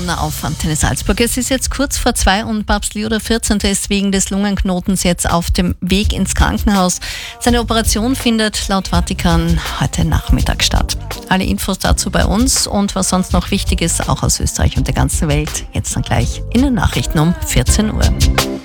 auf Antenne Salzburg. Es ist jetzt kurz vor 2 und Papst Leo XIV. Ist wegen des Lungenknotens jetzt auf dem Weg ins Krankenhaus. Seine Operation findet laut Vatikan heute Nachmittag statt. Alle Infos dazu bei uns und was sonst noch wichtig ist, auch aus Österreich und der ganzen Welt, jetzt dann gleich in den Nachrichten um 14 Uhr.